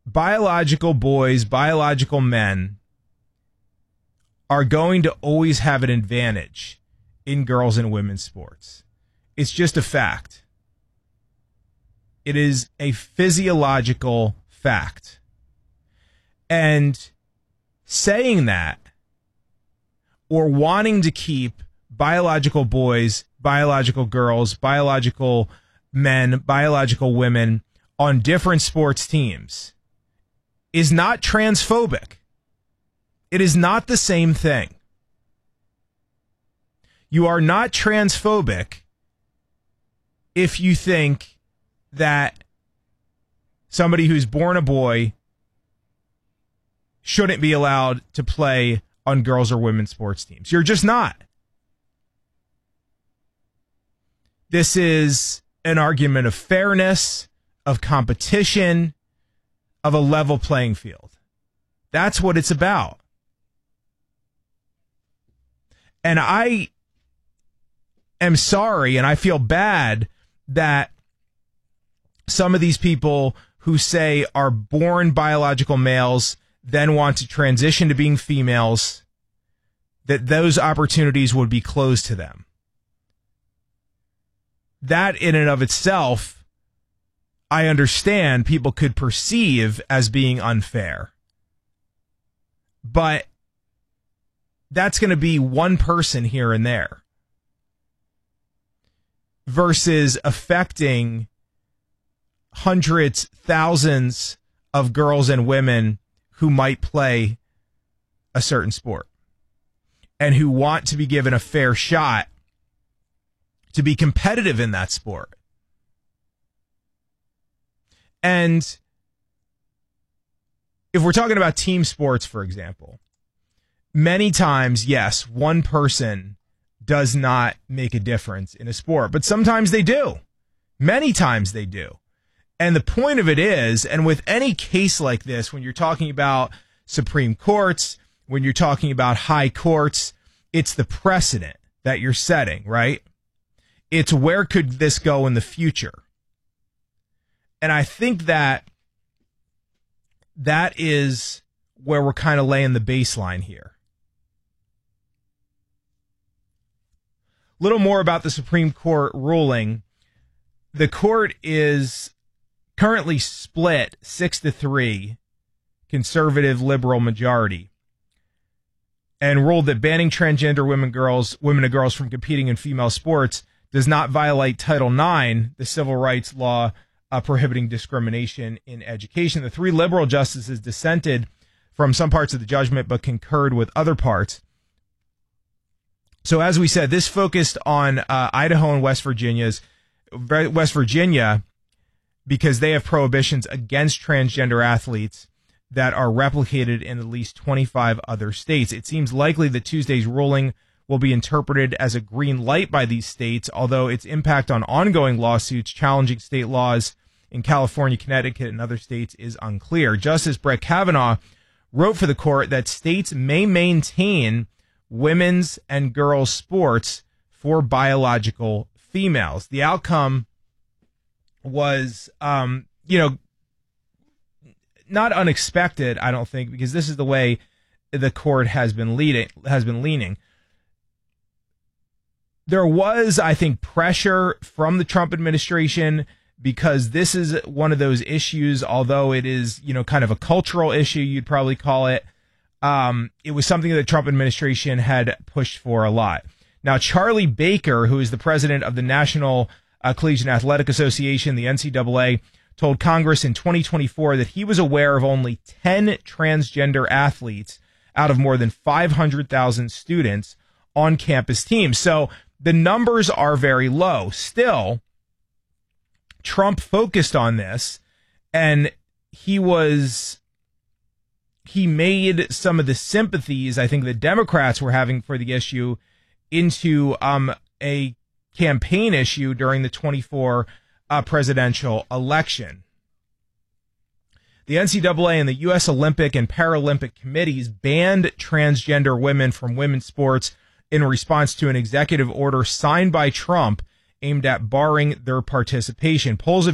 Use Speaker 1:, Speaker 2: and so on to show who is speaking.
Speaker 1: biological boys, biological men are going to always have an advantage in girls and women's sports. It's just a fact. It is a physiological fact. And saying that or wanting to keep biological boys, biological girls, biological men, biological women on different sports teams is not transphobic. It is not the same thing. You are not transphobic if you think that somebody who's born a boy shouldn't be allowed to play on girls or women's sports teams. You're just not. This is an argument of fairness, of competition, of a level playing field. That's what it's about. And I am sorry, and I feel bad that some of these people who say are born biological males then want to transition to being females, that those opportunities would be closed to them. That in and of itself, I understand people could perceive as being unfair. But that's going to be one person here and there versus affecting hundreds, thousands of girls and women who might play a certain sport and who want to be given a fair shot to be competitive in that sport. And if we're talking about team sports, for example, many times, yes, one person does not make a difference in a sport, but sometimes they do. Many times they do. And the point of it is, and with any case like this, when you're talking about Supreme Courts, when you're talking about high courts, it's the precedent that you're setting, right? It's where could this go in the future? And I think that is where we're kind of laying the baseline here. A little more about the Supreme Court ruling. The court is currently split 6-3, conservative liberal majority, and ruled that banning transgender women and girls from competing in female sports does not violate Title IX, the civil rights law prohibiting discrimination in education. The three liberal justices dissented from some parts of the judgment but concurred with other parts. So as we said, this focused on Idaho and West Virginia, because they have prohibitions against transgender athletes that are replicated in at least 25 other states. It seems likely that Tuesday's ruling will be interpreted as a green light by these states, although its impact on ongoing lawsuits challenging state laws in California, Connecticut, and other states is unclear. Justice Brett Kavanaugh wrote for the court that states may maintain women's and girls' sports for biological females. The outcome was, not unexpected, I don't think, because this is the way the court has been leaning. There was, I think, pressure from the Trump administration because this is one of those issues, although it is, kind of a cultural issue, you'd probably call it. It was something that the Trump administration had pushed for a lot. Now, Charlie Baker, who is the president of the National Collegiate Athletic Association, the NCAA, told Congress in 2024 that he was aware of only 10 transgender athletes out of more than 500,000 students on campus teams. So the numbers are very low. Still, Trump focused on this, and he made some of the sympathies I think the Democrats were having for the issue into a campaign issue during the 24 presidential election. The NCAA and the U.S. Olympic and Paralympic committees banned transgender women from women's sports in response to an executive order signed by Trump aimed at barring their participation. Polls have